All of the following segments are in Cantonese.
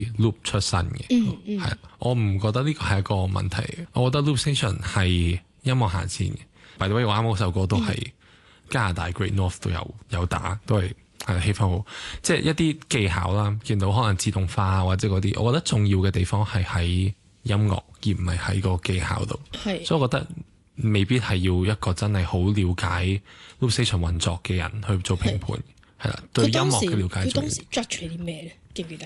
loop 出身嘅，係我唔覺得呢個係一個問題。我覺得 Loop Station 係音樂行先嘅。By the way，我啱嗰首歌都係加拿大 Great North 都有打，都係氣氛好，即係一啲技巧啦。見到可能自動化或者嗰啲，我覺得重要嘅地方係喺音樂，而唔係喺個技巧度。係，所以我覺得未必係要一個真係好了解 Loop Station 運作嘅人去做評判。係啦，對音樂嘅了解。 佢當時 judge 你啲咩咧？記唔記得？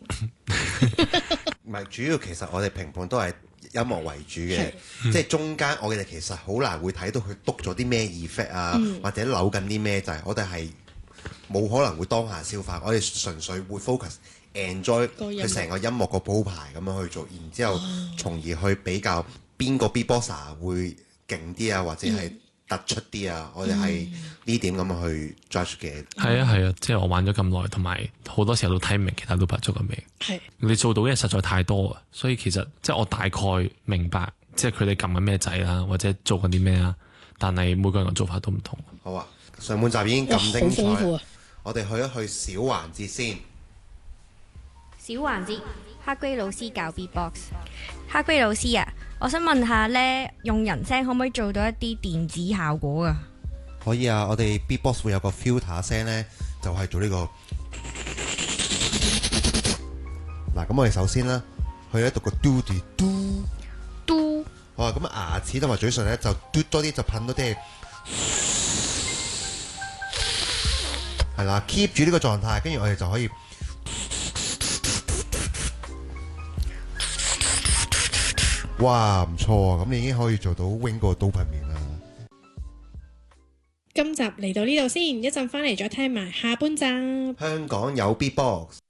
唔係，主要其實我哋評判都係音樂為主嘅，即係中間我哋其實好難會睇到佢篤咗啲咩 effect 啊，或者扭緊啲咩掣，我哋係冇可能會當下消化，我哋純粹會 focus enjoy 佢成個音樂個鋪排咁樣去做，然之後從而去比較邊個 beatboxer 會勁啲啊，或者係突出啲啊，我哋係呢點咁樣去 judge 嘅。 係啊，即係我玩咗咁耐，同埋好多時候都睇唔明其他 looper 做緊咩。係你做到嘅嘢實在太多啊，所以其實即係我大概明白，即係佢哋撳緊咩掣啦，或者做緊啲咩啦。但係每個人嘅做法都唔同。 好啊，上半集已經咁精彩，我哋去一去小環節先。 小環節，黑龜老師教 beatbox。黑龜老師啊，我想問下呢，用人聲可唔可以做到一啲電子效果啊？ 可以啊，我哋 beatbox 會有個 filter 聲呢，就係做呢個。嗱，咁我哋首先呢，去一讀個嘟嘟嘟嘟。好啊，咁牙齒同埋嘴唇呢，就嘟多啲，就噴多啲。係啦，keep 住呢個狀態，跟住我哋就可以。哇，唔錯啊！咁你已經可以做到 wing 個刀片面啦。 今集嚟到呢度先，一陣翻嚟再聽埋下半集。 香港有 beatbox。